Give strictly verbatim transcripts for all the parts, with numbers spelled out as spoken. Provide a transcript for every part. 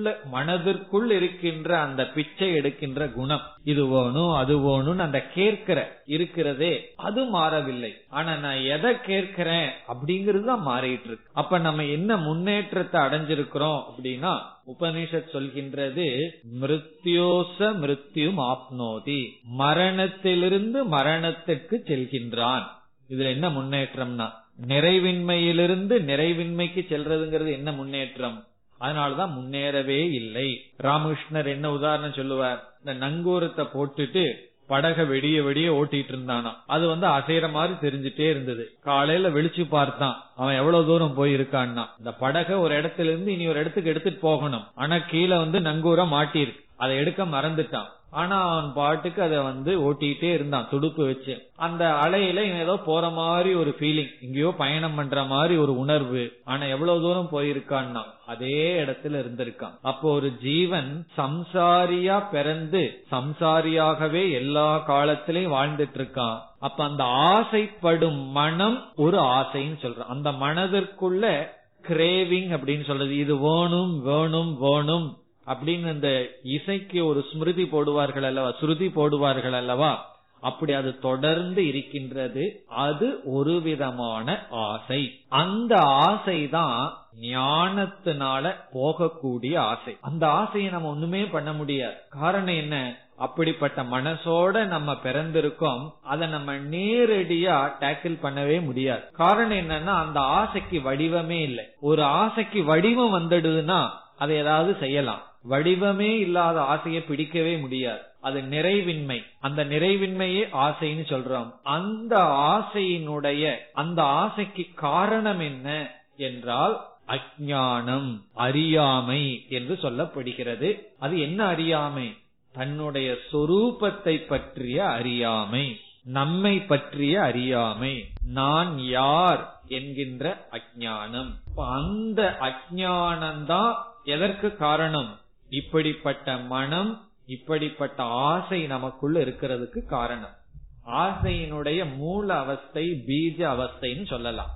மனதிற்குள் இருக்கின்ற அந்த பிச்சை எடுக்கின்ற குணம், இது வேணும் அது வேணும்னு அந்த கேட்கிற இருக்கிறதே அது மாறவில்லை. ஆனா நான் எதை கேட்கிறேன் அப்படிங்கறது தான் மாறிட்டு இருக்கு. அப்ப நம்ம என்ன முன்னேற்றத்தை அடைஞ்சிருக்கிறோம் அப்படின்னா, உபனிஷத் சொல்கின்றது மிருத்யோச மிருத்யும் ஆப்னோதி, மரணத்திலிருந்து மரணத்திற்கு செல்கின்றான். இதுல என்ன முன்னேற்றம்னா, நிறைவின்மையிலிருந்து நிறைவின்மைக்கு செல்றதுங்கிறது என்ன முன்னேற்றம்? அதனாலதான் முன்னேறவே இல்லை. ராமகிருஷ்ணர் என்ன உதாரணம் சொல்லுவார், இந்த நங்கூரத்தை போட்டுட்டு படக வெடிய வெடிய ஓட்டிட்டு இருந்தானா, அது வந்து அசைற மாதிரி தெரிஞ்சுட்டே இருந்தது. காலையில வெளிச்சு பார்த்தான், அவன் எவ்வளவு தூரம் போயிருக்கான்னா, இந்த படக ஒரு இடத்துல இருந்து இனி ஒரு இடத்துக்கு எடுத்துட்டு போகணும், ஆனா கீழே வந்து நங்கூரம் மாட்டிருக்கு, அதை எடுக்க மறந்துட்டான். ஆனா அவன் பாட்டுக்கு அதை வந்து ஓட்டிட்டே இருந்தான் துடுப்பு வச்சு. அந்த அலையில ஏதோ போற மாதிரி ஒரு ஃபீலிங், எங்கேயோ பயணம் பண்ற மாதிரி ஒரு உணர்வு. ஆனா எவ்வளவு தூரம் போயிருக்கான்னா அதே இடத்துல இருந்திருக்கான். அப்போ ஒரு ஜீவன் சம்சாரியா பிறந்து சம்சாரியாகவே எல்லா காலத்திலையும் வாழ்ந்துட்டு இருக்கான். அப்ப அந்த ஆசைப்படும் மனம் ஒரு ஆசைன்னு சொல்றான். அந்த மனதிற்குள்ள கிரேவிங் அப்படின்னு சொல்றது, இது வேணும் வேணும் வேணும் அப்படின்னு இந்த இசைக்கு ஒரு ஸ்மிருதி போடுவார்கள் அல்லவா, ஸ்ருதி போடுவார்கள் அல்லவா, அப்படி அது தொடர்ந்து இருக்கின்றது. அது ஒரு விதமான ஆசை. அந்த ஆசைதான் ஞானத்தினால போகக்கூடிய ஆசை. அந்த ஆசையை நம்ம ஒண்ணுமே பண்ண முடியாது. காரணம் என்ன? அப்படிப்பட்ட மனசோட நம்ம பிறந்திருக்கோம், அதை நம்ம நேரடியா டேக்கிள் பண்ணவே முடியாது. காரணம் என்னன்னா, அந்த ஆசைக்கு வடிவமே இல்லை. ஒரு ஆசைக்கு வடிவம் வந்துடுதுன்னா அதை ஏதாவது செய்யலாம். வடிவமே இல்லாத ஆசையை பிடிக்கவே முடியாது. அது நிறைவின்மை. அந்த நிறைவின்மையே ஆசைன்னு சொல்றோம். அந்த ஆசையினுடைய அந்த ஆசைக்கு காரணம் என்ன என்றால் அஞ்ஞானம், அறியாமை என்று சொல்லப்படுகிறது. அது என்ன அறியாமை? தன்னுடைய சொரூபத்தை பற்றிய அறியாமை, நம்மை பற்றிய அறியாமை, நான் யார் என்கின்ற அஞ்ஞானம். அந்த அஞ்ஞானம்தான் எதற்கு காரணம்? இப்படிப்பட்ட மனம், இப்படிப்பட்ட ஆசை நமக்குள்ள இருக்கிறதுக்கு காரணம். ஆசையினுடைய மூல அவஸ்தை பீஜ அவஸ்தைன்னு சொல்லலாம்.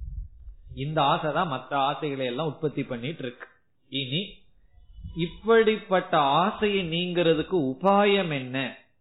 இந்த ஆசை தான் மற்ற ஆசைகளை எல்லாம் உற்பத்தி பண்ணிட்டு இருக்கு. இனி இப்படிப்பட்ட ஆசையை நீங்கிறதுக்கு உபாயம் என்ன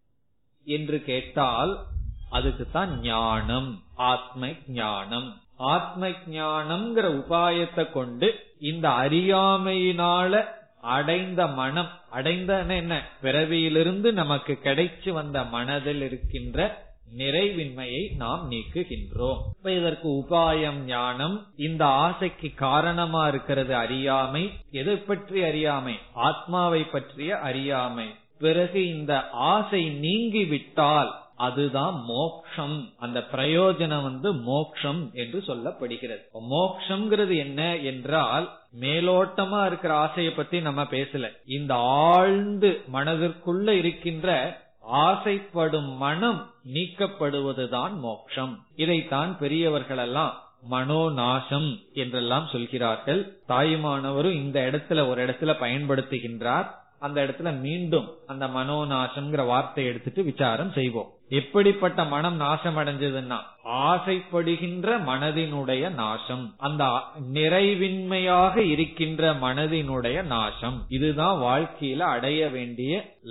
என்று கேட்டால், அதுக்குத்தான் ஞானம், ஆத்ம ஞானம். ஆத்ம ஞானம்ங்கிற உபாயத்தை கொண்டு இந்த அறியாமையினால அடைந்த மனம், அடைந்த என்ன, பிறவியிலிருந்து நமக்கு கிடைச்சு வந்த மனதில் இருக்கின்ற நிறைவின்மையை நாம் நீக்குகின்றோம். இப்ப இதற்கு உபாயம் ஞானம். இந்த ஆசைக்கு காரணமா இருக்கிறது அறியாமை. எதை பற்றி அறியாமை? ஆத்மாவை பற்றிய அறியாமை. பிறகு இந்த ஆசை நீங்கிவிட்டால் அதுதான் மோக்ஷம். அந்த பிரயோஜனம் வந்து மோக்ஷம் என்று சொல்லப்படுகிறது. மோக்ஷம்ங்கிறது என்ன என்றால், மேலோட்டமா இருக்கிற ஆசையை பத்தி நம்ம பேசல. இந்த ஆழ்ந்து மனதிற்குள்ள இருக்கின்ற ஆசைப்படும் மனம் நீக்கப்படுவதுதான் மோக்ஷம். இதைத்தான் பெரியவர்கள் எல்லாம் மனோநாசம் என்றெல்லாம் சொல்கிறார்கள். தாயுமானவரும் இந்த இடத்துல ஒரு இடத்துல பயன்படுத்துகின்றார். அந்த இடத்துல மீண்டும் அந்த மனோநாசம்ங்கிற வார்த்தை எடுத்துட்டு விசாரம் செய்வோம். எப்படிப்பட்ட மனம் நாசம் அடைஞ்சதுன்னா, ஆசைப்படுகின்ற மனதினுடைய நாசம், அந்த நிறைவின்மையாக இருக்கின்ற மனதினுடைய நாசம். இதுதான் வாழ்க்கையில அடைய வேண்டிய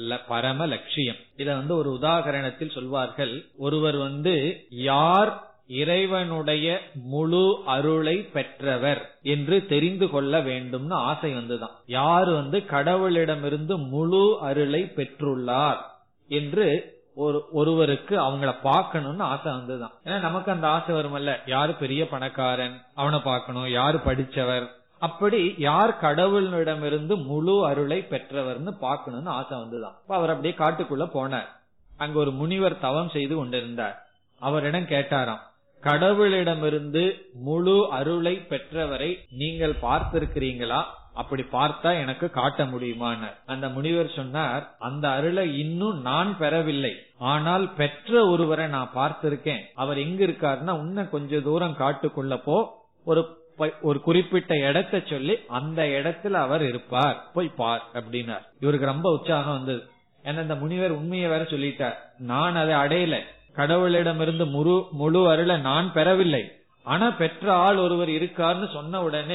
பரம லட்சியம். இத வந்து ஒரு உதாரணத்தில் சொல்வார்கள். ஒருவர் வந்து யார் இறைவனுடைய முழு அருளை பெற்றவர் என்று தெரிந்து கொள்ள வேண்டும்னு ஆசை வந்துதான். யாரு வந்து கடவுளிடமிருந்து முழு அருளை பெற்றுள்ளார் என்று ஒரு ஒருவருக்கு அவங்கள பார்க்கணும்னு ஆசை வந்துதான். ஏன்னா நமக்கு அந்த ஆசை வருமல்ல, யாரு பெரிய பணக்காரன் அவனை பார்க்கணும், யாரு படிச்சவர், அப்படி யார் கடவுளிடமிருந்து முழு அருளை பெற்றவர்னு பார்க்கணும்னு ஆசை வந்துதான். அவர் அப்படியே காட்டுக்குள்ள போனார். அங்க ஒரு முனிவர் தவம் செய்து கொண்டிருந்தார். அவரிடம் கேட்டாராம், கடவுளிடமிருந்து முழு அருளை பெற்றவரை நீங்கள் பார்த்திருக்கிறீங்களா? அப்படி பார்த்தா எனக்கு காட்ட முடியுமான? அந்த முனிவர் சொன்னார், அந்த அருளை இன்னும் நான் பெறவில்லை, ஆனால் பெற்ற ஒருவரை நான் பார்த்திருக்கேன். அவர் எங்க இருக்காருன்னா, இன்னும் கொஞ்ச தூரம் காட்டுக்குள்ள போ, ஒரு ஒரு குறிப்பிட்ட இடத்தை சொல்லி அந்த இடத்துல அவர் இருப்பார், போய் பார் அப்படின்னார். இவருக்கு ரொம்ப உற்சாகம் வந்தது. ஏன்னா இந்த முனிவர் உண்மையை வேற சொல்லிட்டார். நான் அதை அடையல, கடவுளிடமிருந்து முழு முழு அருளை நான் பெறவில்லை, ஆனா பெற்ற ஆள் ஒருவர் இருக்காருன்னு சொன்ன உடனே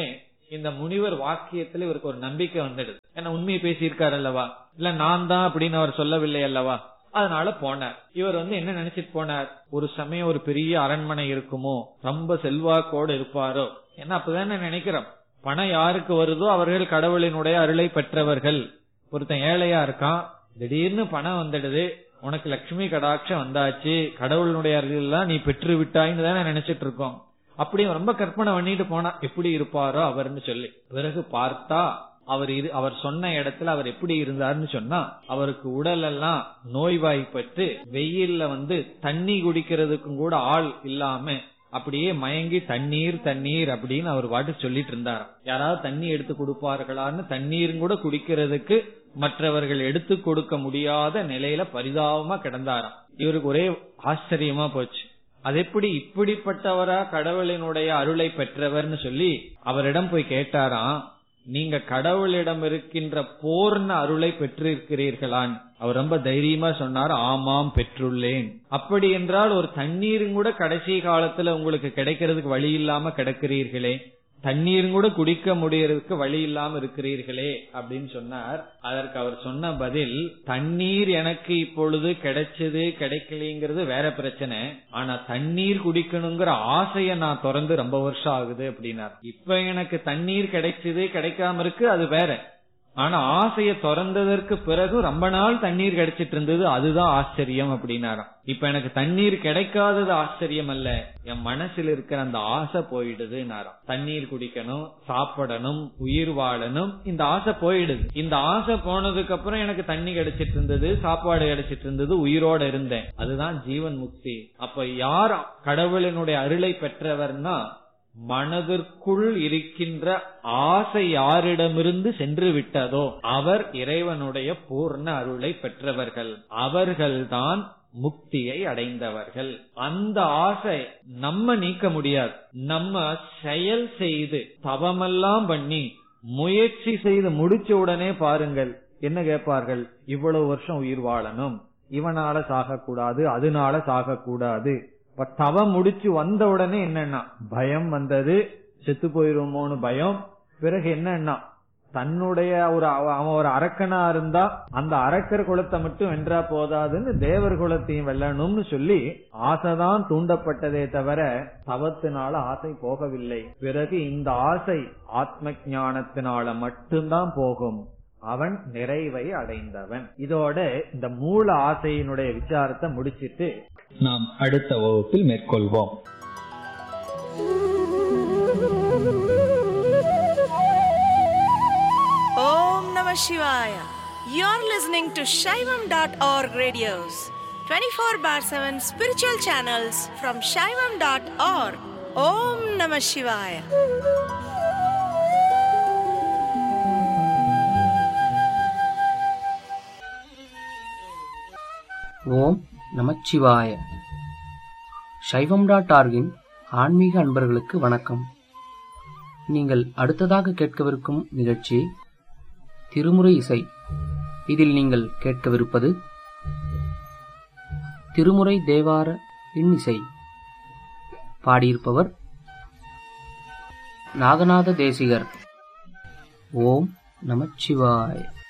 இந்த முனிவர் வாக்கியத்துல இவருக்கு ஒரு நம்பிக்கை வந்துடுது. ஏன்னா உண்மையை பேசியிருக்காரு அல்லவா, இல்ல நான் தான் அப்படின்னு அவர் சொல்லவில்லை அல்லவா. அதனால போனார். இவர் வந்து என்ன நினைச்சிட்டு போனார், ஒரு சமயம் ஒரு பெரிய அரண்மனை இருக்குமோ, ரொம்ப செல்வாக்கோடு இருப்பாரோ. ஏன்னா அப்பதானே நினைக்கிறோம், பணம் யாருக்கு வருதோ அவர்கள் கடவுளினுடைய அருளை பெற்றவர்கள். ஒருத்தன் ஏழையா இருக்கான், திடீர்னு பணம் வந்துடுது, உனக்கு லட்சுமி கடாட்சம் வந்தாச்சு, கடவுளுடைய அருள் எல்லாம் நீ பெற்று விட்டாயின்னு தானே நினைச்சிட்டு இருக்கோம். அப்படி ரொம்ப கற்பனை பண்ணிட்டு போனா எப்படி இருப்பாரோ அவர்னு சொல்லி. பிறகு பார்த்தா அவர் அவர் சொன்ன இடத்துல அவர் எப்படி இருந்தாருன்னு சொன்னா, அவருக்கு உடல் எல்லாம் நோய்வாய்ப்பட்டு வெயில்ல வந்து தண்ணி குடிக்கிறதுக்கும் கூட ஆள் இல்லாம அப்படியே மயங்கி தண்ணீர் தண்ணீர் அப்படின்னு அவர் பாட்டு சொல்லிட்டு இருந்தார். யாராவது தண்ணி எடுத்து கொடுப்பார்களான்னு தண்ணீரும் கூட குடிக்கிறதுக்கு மற்றவர்கள் எடுத்து கொடுக்க முடியாத நிலையில பரிதாபமா கிடந்தாராம். இவருக்கு ஒரே ஆச்சரியமா போச்சு. அது எப்படி இப்படிப்பட்டவரா கடவுளினுடைய அருளை பெற்றவர்னு சொல்லி அவரிடம் போய் கேட்டாராம், நீங்க கடவுளிடம் இருக்கின்ற பூர்ண அருளை பெற்றிருக்கிறீர்களான்? அவர் ரொம்ப தைரியமா சொன்னார், ஆமாம் பெற்றுள்ளேன். அப்படி என்றால் ஒரு தண்ணீரும் கூட கடைசி காலத்துல உங்களுக்கு கிடைக்கிறதுக்கு வழி இல்லாம கிடக்கிறீர்களே, தண்ணீரும் கூட குடிக்க முடியறதுக்கு வழி இல்லாம இருக்கிறீர்களே அப்படின்னு சொன்னார். அதற்கு அவர் சொன்ன பதில், தண்ணீர் எனக்கு இப்பொழுது கிடைச்சது கிடைக்கலங்கிறது வேற பிரச்சனை, ஆனா தண்ணீர் குடிக்கணுங்கிற ஆசைய நான் திறந்து ரொம்ப வருஷம் ஆகுது அப்படின்னார். இப்ப எனக்கு தண்ணீர் கிடைச்சது கிடைக்காம இருக்கு அது வேற, ஆனா ஆசைய திறந்ததற்கு பிறகு ரொம்ப நாள் தண்ணீர் கிடைச்சிட்டு இருந்தது, அதுதான் ஆச்சரியம் அப்படின்னாராம். இப்ப எனக்கு தண்ணீர் கிடைக்காதது ஆச்சரியம் அல்ல, என் மனசில் இருக்கிற அந்த ஆசை போயிடுதுன்னாராம். தண்ணீர் குடிக்கணும், சாப்பிடணும், உயிர் வாழணும், இந்த ஆசை போயிடுது. இந்த ஆசை போனதுக்கு அப்புறம் எனக்கு தண்ணி கிடைச்சிட்டு இருந்தது, சாப்பாடு கிடைச்சிட்டு இருந்தது, உயிரோட இருந்தேன், அதுதான் ஜீவன் முக்தி. அப்ப யார் கடவுளினுடைய அருளை பெற்றவர்னா, மனதிற்குள் இருக்கின்ற ஆசை யாரிடமிருந்து சென்று விட்டதோ அவர் இறைவனுடைய பூர்ண அருளை பெற்றவர்கள், அவர்கள்தான் முக்தியை அடைந்தவர்கள். அந்த ஆசை நம்ம நீக்க முடியாது. நம்ம செயல் செய்து தவமெல்லாம் பண்ணி முயற்சி செய்து முடிச்ச உடனே பாருங்கள் என்ன கேட்பார்கள், இவ்வளவு வருஷம் உயிர் வாழணும், இவனால சாகக்கூடாது, அதனால சாகக்கூடாது. தவம் முடிச்சு வந்த உடனே என்னன்னா பயம் வந்தது, செத்து போயிருமோன்னு பயம். பிறகு என்னன்னா தன்னுடைய ஒரு அவன் ஒரு அரக்கனா இருந்தா அந்த அரக்கர் குலத்தை மட்டும் வென்றா போதாதுன்னு தேவர் குலத்தையும் வெல்லணும்னு சொல்லி ஆசைதான் தூண்டப்பட்டதே தவிர தவத்தினால ஆசை போகவில்லை. பிறகு இந்த ஆசை ஆத்ம ஞானத்தினால மட்டும்தான் போகும், அவன் நிறைவை அடைந்தவன். இதோட இந்த மூல ஆசையினுடைய விசாரத்தை முடிச்சிட்டு நாம் அடுத்த வகுப்பில் மேற்கொள்வோம். ஓம் நம சிவாய. You are listening to Shaivam dot org radios, twenty-four bar seven spiritual channels from Shaivam dot org. Om Namah Shivaya. ஓம் நமச்சிவாய. சைவம் டாட் ஆர்கின் ஆன்மீக அன்பர்களுக்கு வணக்கம். நீங்கள் அடுத்ததாக கேட்கவிருக்கும் நிகழ்ச்சி திருமுறை இசை. இதில் நீங்கள் கேட்கவிருப்பது திருமுறை தேவார இன்னிசை. பாடியிருப்பவர் நாகநாத தேசிகர். ஓம் நமச்சிவாய.